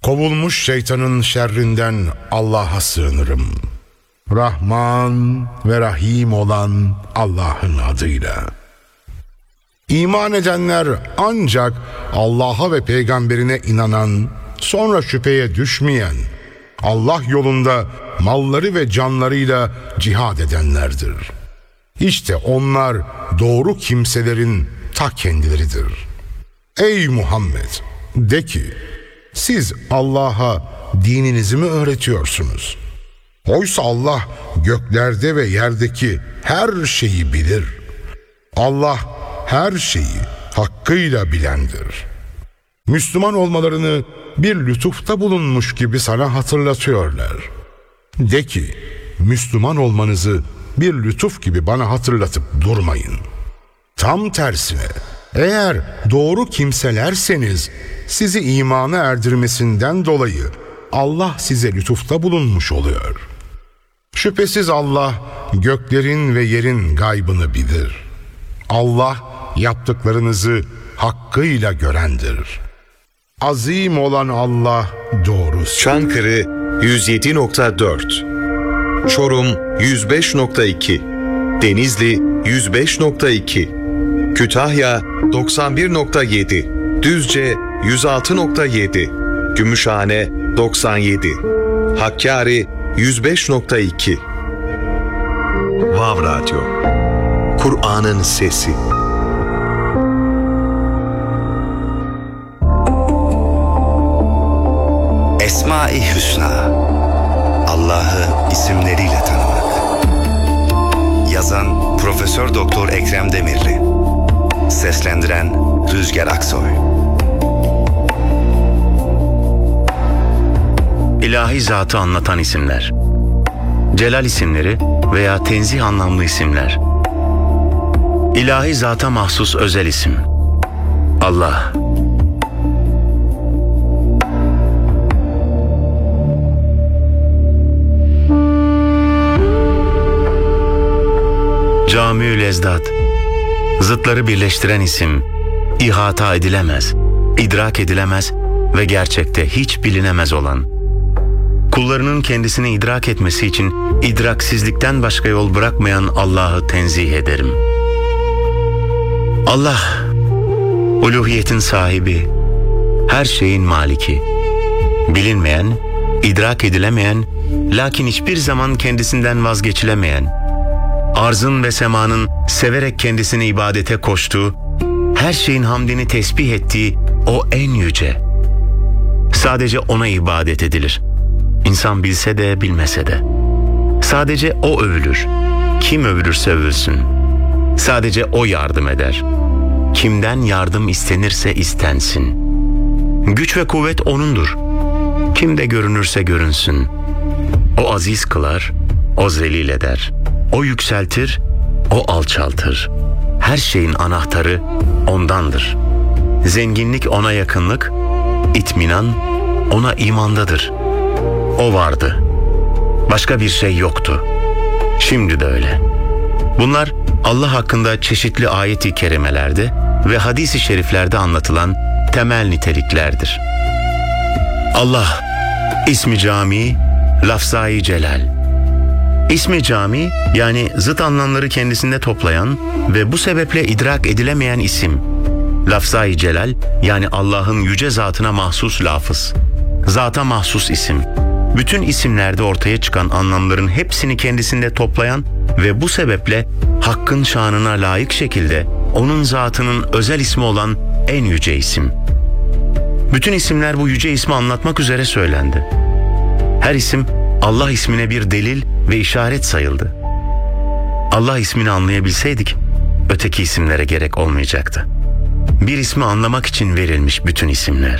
Kovulmuş şeytanın şerrinden Allah'a sığınırım. Rahman ve Rahim olan Allah'ın adıyla. İman edenler ancak Allah'a ve peygamberine inanan, sonra şüpheye düşmeyen, Allah yolunda malları ve canlarıyla cihad edenlerdir. İşte onlar doğru kimselerin ta kendileridir. Ey Muhammed! De ki, siz Allah'a dininizi mi öğretiyorsunuz? Oysa Allah göklerde ve yerdeki her şeyi bilir. Allah her şeyi hakkıyla bilendir. Müslüman olmalarını bir lütufta bulunmuş gibi sana hatırlatıyorlar. De ki, Müslüman olmanızı bir lütuf gibi bana hatırlatıp durmayın. Tam tersine, eğer doğru kimselerseniz sizi imana erdirmesinden dolayı Allah size lütufta bulunmuş oluyor. Şüphesiz Allah göklerin ve yerin gaybını bilir. Allah yaptıklarınızı hakkıyla görendir. Azim olan Allah doğrusu. Çankırı 107.4, Çorum 105.2, Denizli 105.2, Kütahya 91.7, Düzce 106.7, Gümüşhane 97, Hakkari 105.2. Vav Radyo, Kur'an'ın sesi. Esma-i Hüsna, Allah'ı isimleriyle tanımak. Yazan Profesör Doktor Ekrem Demirli. Seslendiren Rüzgar Aksoy. İlahi zatı anlatan isimler. Celal isimleri veya tenzih anlamlı isimler. İlahi zata mahsus özel isim. Allah. Camiül Ezdad, zıtları birleştiren isim, ihata edilemez, idrak edilemez ve gerçekte hiç bilinemez olan, kullarının kendisini idrak etmesi için idraksizlikten başka yol bırakmayan Allah'ı tenzih ederim. Allah, uluhiyetin sahibi, her şeyin maliki, bilinmeyen, idrak edilemeyen, lakin hiçbir zaman kendisinden vazgeçilemeyen, arzın ve semanın severek kendisini ibadete koştuğu, her şeyin hamdini tesbih ettiği o en yüce. Sadece ona ibadet edilir. İnsan bilse de bilmese de. Sadece o övülür. Kim övülürse övülsün. Sadece o yardım eder. Kimden yardım istenirse istensin. Güç ve kuvvet O'nundur. Kimde görünürse görünsün. O aziz kılar, o zelil eder. O yükseltir, o alçaltır. Her şeyin anahtarı O'ndandır. Zenginlik O'na yakınlık, itminan O'na imandadır. O vardı. Başka bir şey yoktu. Şimdi de öyle. Bunlar Allah hakkında çeşitli ayet-i kerimelerde ve hadis-i şeriflerde anlatılan temel niteliklerdir. Allah, ismi cami, lafzayı celal. İsmi cami, yani zıt anlamları kendisinde toplayan ve bu sebeple idrak edilemeyen isim. Lafzayı celal, yani Allah'ın yüce zatına mahsus lafız. Zata mahsus isim. Bütün isimlerde ortaya çıkan anlamların hepsini kendisinde toplayan ve bu sebeple Hakk'ın şanına layık şekilde onun zatının özel ismi olan en yüce isim. Bütün isimler bu yüce ismi anlatmak üzere söylendi. Her isim Allah ismine bir delil ve işaret sayıldı. Allah ismini anlayabilseydik, öteki isimlere gerek olmayacaktı. Bir ismi anlamak için verilmiş bütün isimler.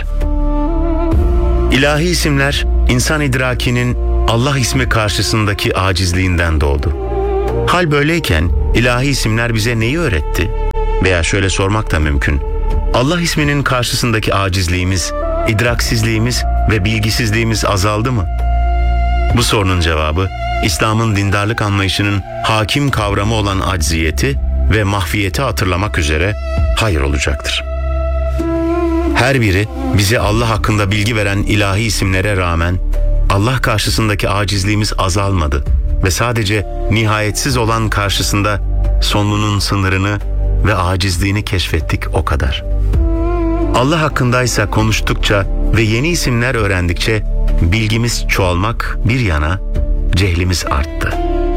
İlahi isimler, insan idrakinin Allah ismi karşısındaki acizliğinden doğdu. Hal böyleyken ilahi isimler bize neyi öğretti? Veya şöyle sormak da mümkün. Allah isminin karşısındaki acizliğimiz, idraksizliğimiz ve bilgisizliğimiz azaldı mı? Bu sorunun cevabı, İslam'ın dindarlık anlayışının hakim kavramı olan acziyeti ve mahfiyeti hatırlamak üzere hayır olacaktır. Her biri bize Allah hakkında bilgi veren ilahi isimlere rağmen Allah karşısındaki acizliğimiz azalmadı ve sadece nihayetsiz olan karşısında sonunun sınırını ve acizliğini keşfettik, o kadar. Allah hakkındaysa konuştukça ve yeni isimler öğrendikçe bilgimiz çoğalmak bir yana cehlimiz arttı.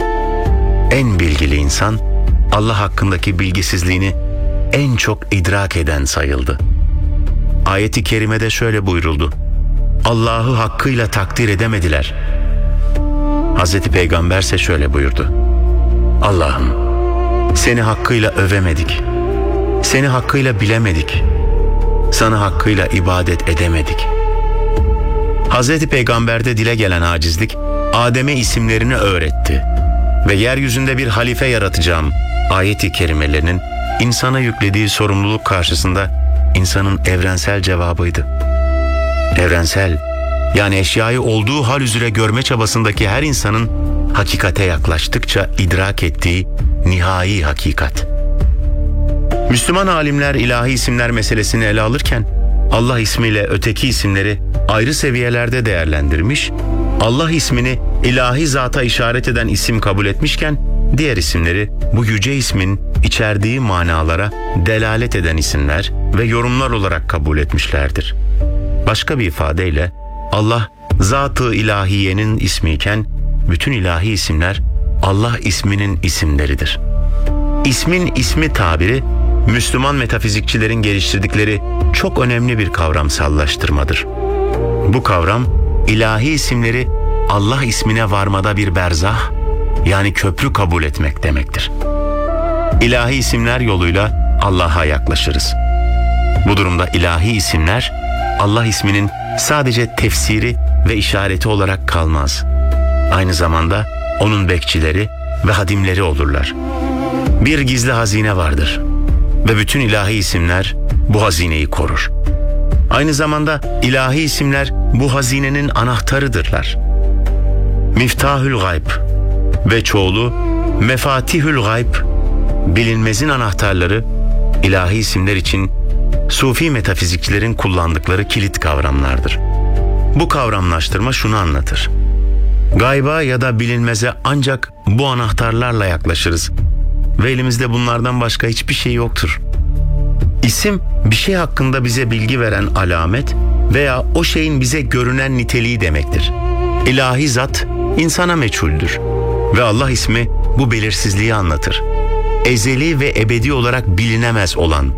En bilgili insan Allah hakkındaki bilgisizliğini en çok idrak eden sayıldı. Ayet-i kerimede şöyle buyuruldu: Allah'ı hakkıyla takdir edemediler. Hazreti Peygamber ise şöyle buyurdu: Allah'ım, seni hakkıyla övemedik, seni hakkıyla bilemedik, sana hakkıyla ibadet edemedik. Hazreti Peygamber'de dile gelen acizlik, Adem'e isimlerini öğretti ve yeryüzünde bir halife yaratacağım ayet-i kerimelerinin insana yüklediği sorumluluk karşısında insanın evrensel cevabıydı. Evrensel, yani eşyayı olduğu hal üzere görme çabasındaki her insanın hakikate yaklaştıkça idrak ettiği nihai hakikat. Müslüman alimler ilahi isimler meselesini ele alırken Allah ismiyle öteki isimleri ayrı seviyelerde değerlendirmiş, Allah ismini ilahi zata işaret eden isim kabul etmişken diğer isimleri bu yüce ismin içerdiği manalara delalet eden isimler ve yorumlar olarak kabul etmişlerdir. Başka bir ifadeyle Allah zat-ı ilahiyenin ismiyken bütün ilahi isimler Allah isminin isimleridir. İsmin ismi tabiri Müslüman metafizikçilerin geliştirdikleri çok önemli bir kavramsallaştırmadır. Bu kavram ilahi isimleri Allah ismine varmada bir berzah, yani köprü kabul etmek demektir. İlahi isimler yoluyla Allah'a yaklaşırız. Bu durumda ilahi isimler Allah isminin sadece tefsiri ve işareti olarak kalmaz. Aynı zamanda onun bekçileri ve hadimleri olurlar. Bir gizli hazine vardır ve bütün ilahi isimler bu hazineyi korur. Aynı zamanda ilahi isimler bu hazinenin anahtarıdırlar. Miftahül gayb ve çoğulu mefatihül gayb, bilinmezin anahtarları, ilahi isimler için Sufi metafizikçilerin kullandıkları kilit kavramlardır. Bu kavramlaştırma şunu anlatır: gayba ya da bilinmeze ancak bu anahtarlarla yaklaşırız ve elimizde bunlardan başka hiçbir şey yoktur. İsim, bir şey hakkında bize bilgi veren alamet veya o şeyin bize görünen niteliği demektir. İlahi zat insana meçhuldür ve Allah ismi bu belirsizliği anlatır. Ezeli ve ebedi olarak bilinemez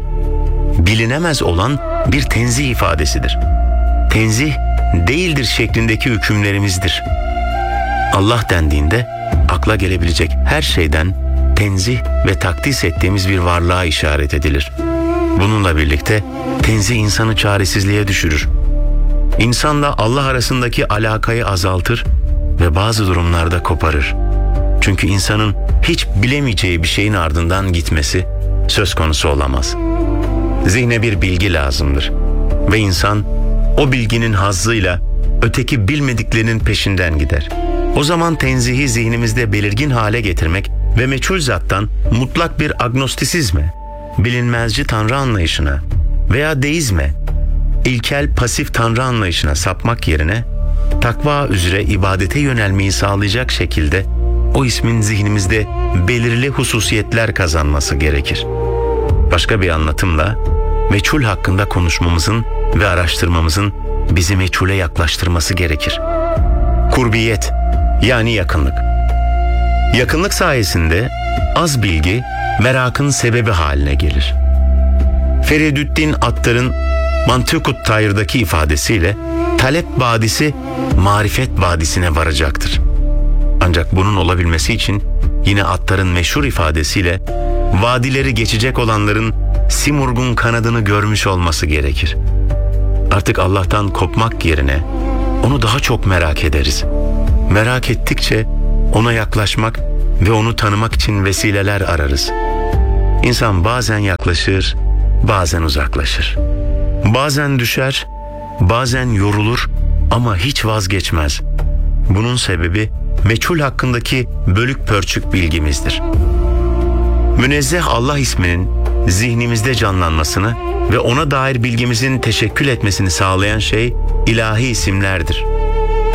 olan bir tenzih ifadesidir. Tenzih değildir şeklindeki hükümlerimizdir. Allah dendiğinde akla gelebilecek her şeyden tenzih ve takdis ettiğimiz bir varlığa işaret edilir. Bununla birlikte tenzih insanı çaresizliğe düşürür. İnsanla Allah arasındaki alakayı azaltır ve bazı durumlarda koparır. Çünkü insanın hiç bilemeyeceği bir şeyin ardından gitmesi söz konusu olamaz. Zihne bir bilgi lazımdır ve insan o bilginin hazzıyla öteki bilmediklerinin peşinden gider. O zaman tenzihi zihnimizde belirgin hale getirmek ve meçhul zattan mutlak bir agnostisizme, bilinmezci tanrı anlayışına veya deizme, ilkel pasif tanrı anlayışına sapmak yerine takva üzere ibadete yönelmeyi sağlayacak şekilde o ismin zihnimizde belirli hususiyetler kazanması gerekir. Başka bir anlatımla meçhul hakkında konuşmamızın ve araştırmamızın bizi meçhule yaklaştırması gerekir. Kurbiyet, yani yakınlık. Yakınlık sayesinde az bilgi merakın sebebi haline gelir. Feridüddin Attar'ın Mantıkut Tayr'daki ifadesiyle talep vadisi marifet vadisine varacaktır. Ancak bunun olabilmesi için yine Attar'ın meşhur ifadesiyle vadileri geçecek olanların simurgun kanadını görmüş olması gerekir. Artık Allah'tan kopmak yerine onu daha çok merak ederiz. Merak ettikçe ona yaklaşmak ve onu tanımak için vesileler ararız. İnsan bazen yaklaşır, bazen uzaklaşır. Bazen düşer, bazen yorulur ama hiç vazgeçmez. Bunun sebebi meçhul hakkındaki bölük pörçük bilgimizdir. Münezzeh Allah isminin zihnimizde canlanmasını ve ona dair bilgimizin teşekkül etmesini sağlayan şey ilahi isimlerdir.